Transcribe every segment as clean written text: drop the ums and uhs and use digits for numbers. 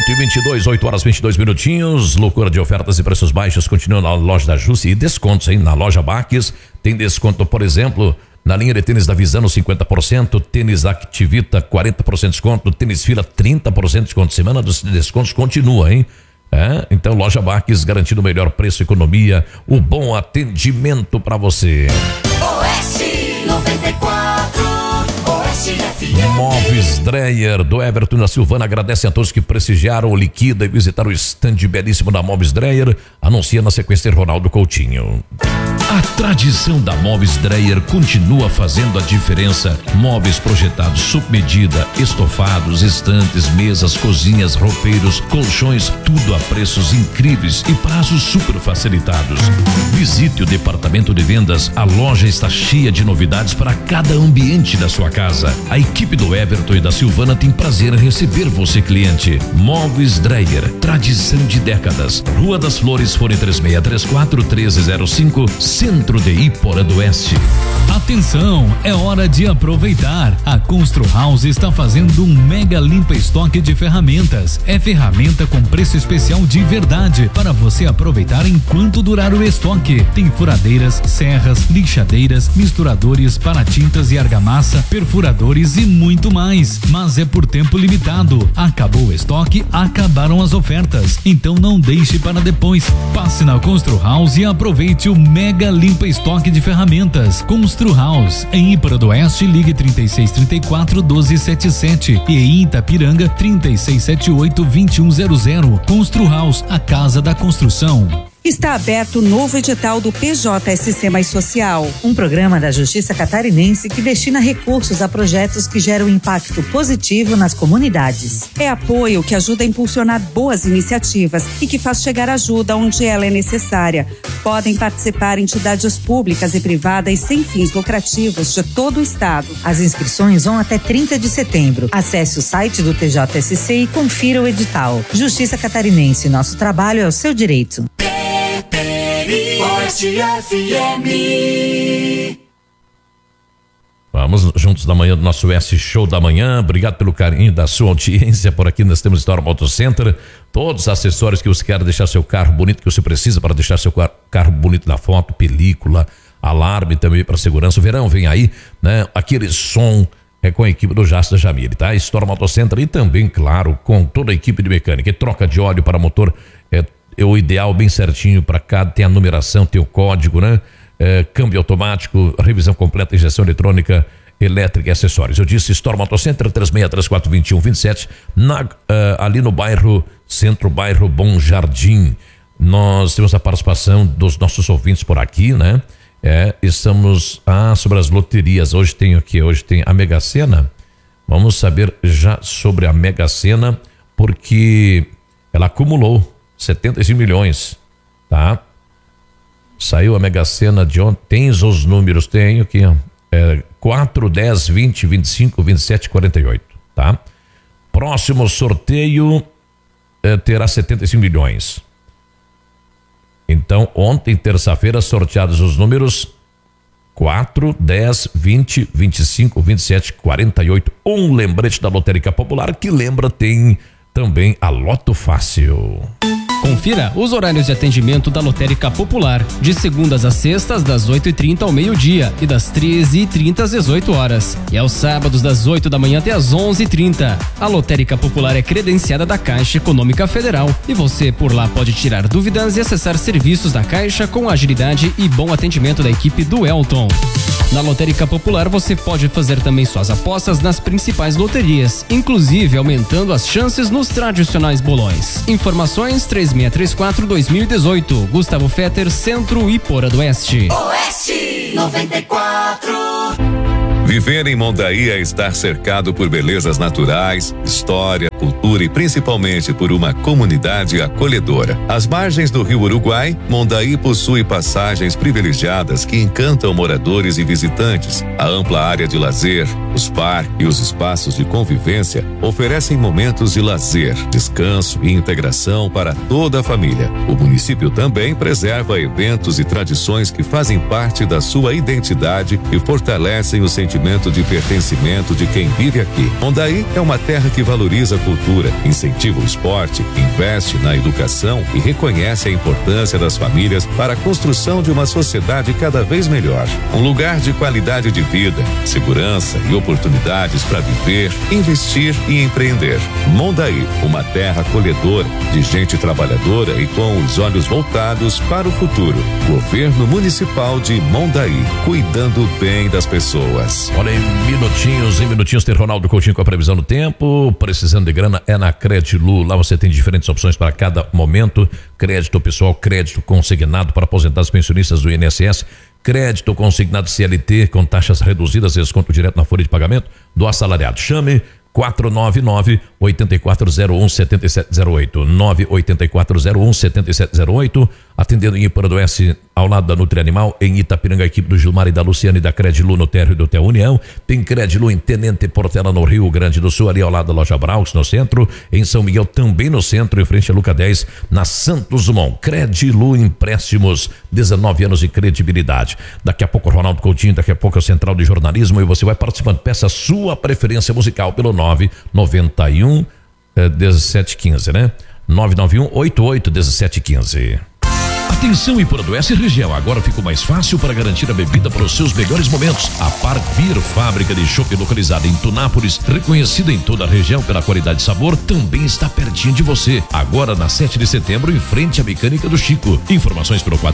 8h22, 8 horas 22 minutinhos. Loucura de ofertas e preços baixos continua na loja da Jussi e descontos, hein? Na loja Baques tem desconto, por exemplo, na linha de tênis da Visano 50%, tênis Activita 40% de desconto, tênis Fila 30% de desconto. Semana dos descontos continua, hein? Então loja Baques garantindo o melhor preço, economia, o bom atendimento para você. Oeste 94, Oeste FM. Móveis Dreyer do Everton da Silvana agradece a todos que prestigiaram o Liquida e visitaram o estande belíssimo da Móveis Dreyer. Anuncia na sequência Ronaldo Coutinho. A tradição da Móveis Dreyer continua fazendo a diferença. Móveis projetados sob medida, estofados, estantes, mesas, cozinhas, roupeiros, colchões, tudo a preços incríveis e prazos super facilitados. Visite o departamento de vendas, a loja está cheia de novidades para cada ambiente da sua casa. A equipe do Everton e da Silvana tem prazer em receber você, cliente. Móveis Dreyer, tradição de décadas. Rua das Flores, fone 3634-1305, Centro de Iporã do Oeste. Atenção, é hora de aproveitar. A Constru House está fazendo um mega limpa estoque de ferramentas. É ferramenta com preço especial de verdade para você aproveitar enquanto durar o estoque. Tem furadeiras, serras, lixadeiras, misturadores para tintas e argamassa, perfuradores e muito mais. Mas é por tempo limitado. Acabou o estoque, acabaram as ofertas. Então não deixe para depois. Passe na Constru House e aproveite o mega limpa estoque de ferramentas. Constru House, em Iporã do Oeste, ligue 3634-1277 e em Itapiranga 3678-2100. Constru House, a casa da construção. Está aberto o novo edital do PJSC Mais Social, um programa da Justiça Catarinense que destina recursos a projetos que geram impacto positivo nas comunidades. É apoio que ajuda a impulsionar boas iniciativas e que faz chegar ajuda onde ela é necessária. Podem participar entidades públicas e privadas sem fins lucrativos de todo o estado. As inscrições vão até 30 de setembro. Acesse o site do TJSC e confira o edital. Justiça Catarinense, nosso trabalho é o seu direito. Oeste FM. Vamos juntos da manhã do nosso Oeste Show da Manhã. Obrigado pelo carinho da sua audiência. Por aqui nós temos Storm Auto Center. Todos os acessórios que você quer deixar seu carro bonito, que você precisa para deixar seu carro bonito na foto, película, alarme também para segurança. O verão vem aí, né? Aquele som é com a equipe do Jasta Jamile, tá? Storm Auto Center e também, claro, com toda a equipe de mecânica. E troca de óleo para motor é o ideal, bem certinho para cada, tem a numeração, tem o código, né? Câmbio automático, revisão completa, injeção eletrônica, elétrica e acessórios. Eu disse Storm Auto Center, 3634-2127, ali no bairro Centro, bairro Bom Jardim. Nós temos a participação dos nossos ouvintes por aqui, né? Estamos sobre as loterias. Hoje tem a Mega Sena. Vamos saber já sobre a Mega Sena, porque ela acumulou 75 milhões, tá? Saiu a Mega Sena de ontem. Tens os números? Tenho aqui, ó. 4, 10, 20, 25, 27, 48, tá? Próximo sorteio terá 75 milhões. Então, ontem, terça-feira, sorteados os números 4, 10, 20, 25, 27, 48. Um lembrete da Lotérica Popular, que lembra, tem também a Loto Fácil. Confira os horários de atendimento da Lotérica Popular, de segundas a sextas, das 8h30 ao meio-dia e das 13h30 às 18 horas. E aos sábados, das 8 da manhã até às 11h30. A Lotérica Popular é credenciada da Caixa Econômica Federal e você por lá pode tirar dúvidas e acessar serviços da Caixa com agilidade e bom atendimento da equipe do Elton. Na Lotérica Popular você pode fazer também suas apostas nas principais loterias, inclusive aumentando as chances nos tradicionais bolões. Informações 3634-2018. Gustavo Fetter, Centro, Iporã do Oeste. Oeste 94. Viver em Mondaí é estar cercado por belezas naturais, história, cultura e principalmente por uma comunidade acolhedora. Às margens do Rio Uruguai, Mondaí possui passagens privilegiadas que encantam moradores e visitantes. A ampla área de lazer, os parques e os espaços de convivência oferecem momentos de lazer, descanso e integração para toda a família. O município também preserva eventos e tradições que fazem parte da sua identidade e fortalecem o sentimento sentimento de pertencimento de quem vive aqui. Mondaí é uma terra que valoriza a cultura, incentiva o esporte, investe na educação e reconhece a importância das famílias para a construção de uma sociedade cada vez melhor. Um lugar de qualidade de vida, segurança e oportunidades para viver, investir e empreender. Mondaí, uma terra acolhedora, de gente trabalhadora e com os olhos voltados para o futuro. Governo Municipal de Mondaí, cuidando bem das pessoas. Olha, em minutinhos tem Ronaldo Coutinho com a previsão do tempo. Precisando de grana é na Credilu. Lá você tem diferentes opções para cada momento. Crédito pessoal, crédito consignado para aposentados pensionistas do INSS, crédito consignado CLT com taxas reduzidas, desconto direto na folha de pagamento do assalariado. Chame 499-8401-7708, 98401-7708, atendendo em Ipora do Oeste, ao lado da Nutri Animal, em Itapiranga, a equipe do Gilmar e da Luciane da Credilu no térreo do Hotel União. Tem Credilu em Tenente Portela, no Rio Grande do Sul, ali ao lado da loja Braux, no centro, em São Miguel, também no centro, em frente a Luca 10, na Santos Dumont. Credilu Empréstimos, 19 anos de credibilidade. Daqui a pouco o Ronaldo Coutinho, daqui a pouco a Central de Jornalismo, e você vai participando. Peça a sua preferência musical pelo 991 1715, né? 991 88 1715. Atenção, Ipora do Oeste região, agora ficou mais fácil para garantir a bebida para os seus melhores momentos. A Park Beer, fábrica de chopp localizada em Tunápolis, reconhecida em toda a região pela qualidade e sabor, também está pertinho de você. Agora na 7 de setembro, em frente à Mecânica do Chico. Informações pelo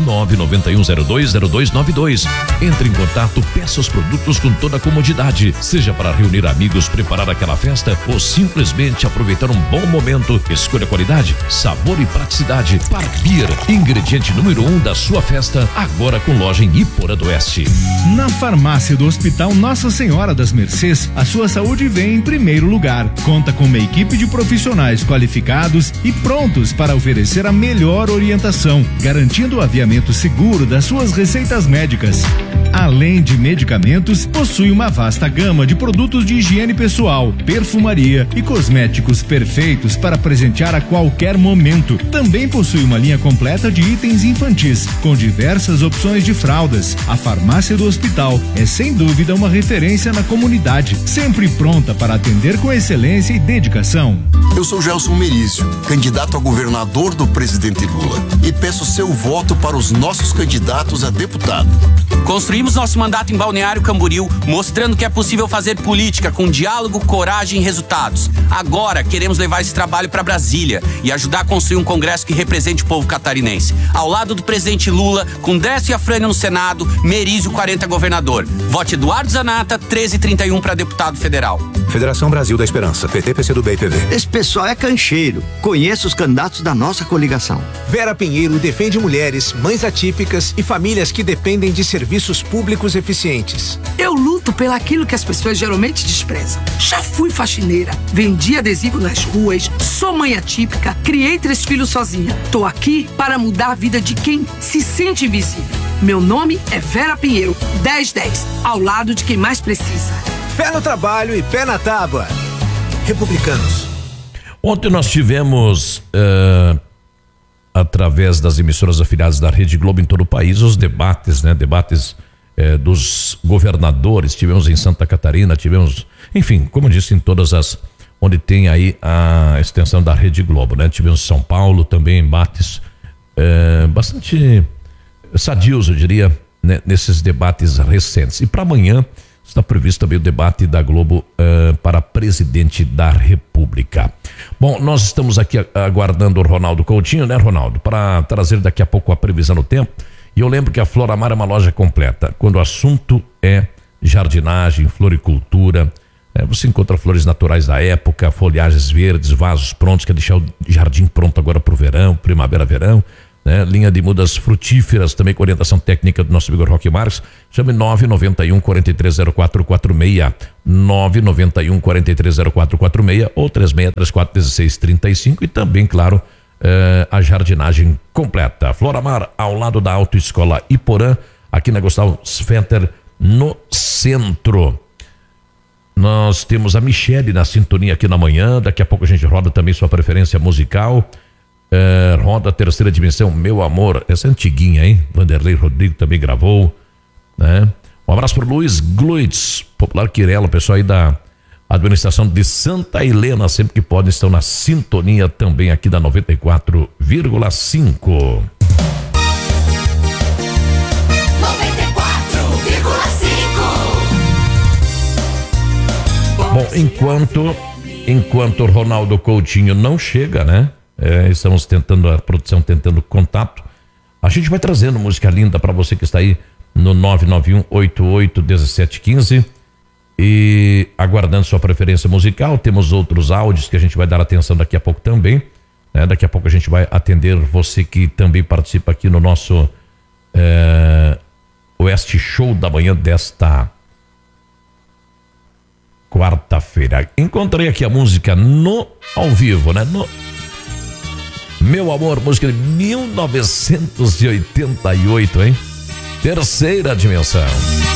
499-9102-0292. Entre em contato, peça os produtos com toda a comodidade, seja para reunir amigos, preparar aquela festa ou simplesmente aproveitar um bom momento. Escolha qualidade, sabor e praticidade. Park Beer, ingrediente número 1 da sua festa, agora com loja em Ipora do Oeste. Na farmácia do Hospital Nossa Senhora das Mercês, a sua saúde vem em primeiro lugar. Conta com uma equipe de profissionais qualificados e prontos para oferecer a melhor orientação, garantindo o aviamento seguro das suas receitas médicas. Além de medicamentos, possui uma vasta gama de produtos de higiene pessoal, perfumaria e cosméticos perfeitos para presentear a qualquer momento. Também possui uma linha completa de itens infantis, com diversas opções de fraldas. A farmácia do hospital é sem dúvida uma referência na comunidade, sempre pronta para atender com excelência e dedicação. Eu sou Gelson Merizio, candidato a governador do presidente Lula, e peço seu voto para os nossos candidatos a deputado. Construímos nosso mandato em Balneário Camboriú, mostrando que é possível fazer política com diálogo, coragem e resultados. Agora queremos levar esse trabalho para Brasília e ajudar a construir um congresso que represente o povo catarinense. Ao lado do presidente Lula, com Décio e Afrânio no Senado, Merizio 40 governador. Vote Eduardo Zanata, 1331 para deputado federal. Federação Brasil da Esperança, PT, PCdoB e PV. Esse pessoal é cancheiro. Conheço os candidatos da nossa coligação. Vera Pinheiro defende mulheres, mães atípicas e famílias que dependem de serviços públicos eficientes. Eu luto pelo aquilo que as pessoas geralmente desprezam. Já fui faxineira, vendi adesivo nas ruas, sou mãe atípica, criei 3 filhos sozinha. Tô aqui para mudar a vida de quem se sente invisível. Meu nome é Vera Pinheiro, 1010, ao lado de quem mais precisa. Fé no trabalho e pé na tábua. Republicanos. Ontem nós tivemos, através das emissoras afiliadas da Rede Globo em todo o país, os debates, né? Debates dos governadores. Tivemos em Santa Catarina, tivemos, enfim, como eu disse, em todas as, onde tem aí a extensão da Rede Globo, né? Tivemos em São Paulo também embates bastante sadios, eu diria, né? Nesses debates recentes. E para amanhã está previsto também o debate da Globo para presidente da República. Bom, nós estamos aqui aguardando o Ronaldo Coutinho, né, Ronaldo, para trazer daqui a pouco a previsão do tempo. E eu lembro que a Floramar é uma loja completa. Quando o assunto é jardinagem, floricultura, você encontra flores naturais da época, folhagens verdes, vasos prontos, quer deixar o jardim pronto agora para o verão, primavera-verão. Né? Linha de mudas frutíferas, também com orientação técnica do nosso amigo Roque Marques. Chame 991-430446, 991-430446 ou 3634-1635 e também, claro, a jardinagem completa. Floramar, ao lado da Autoescola Iporã, aqui na Gustavo Sventer, no centro. Nós temos a Michele na sintonia aqui na manhã, daqui a pouco a gente roda também sua preferência musical. Roda a Terceira Dimensão, Meu Amor, essa é antiguinha, hein? Vanderlei Rodrigo também gravou, né? Um abraço pro Luiz Gluitz, Popular Quirela, o pessoal aí da administração de Santa Helena, sempre que podem, estão na sintonia também aqui da 94,5. Bom, enquanto o Ronaldo Coutinho não chega, né? Estamos tentando, a produção tentando contato. A gente vai trazendo música linda para você que está aí no 991881715 e aguardando sua preferência musical. Temos outros áudios que a gente vai dar atenção daqui a pouco também, né? Daqui a pouco a gente vai atender você que também participa aqui no nosso Oeste Show da manhã desta quarta-feira. Encontrei aqui a música ao vivo, né? Meu Amor, música de 1988, hein? Terceira Dimensão.